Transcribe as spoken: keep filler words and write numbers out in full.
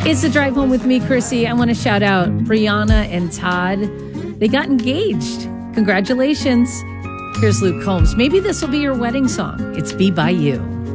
It's the drive home with me, Chrissy. I want to shout out Brianna and Todd. They got engaged. Congratulations. Here's Luke Combs. Maybe this will be your wedding song. It's Be By You.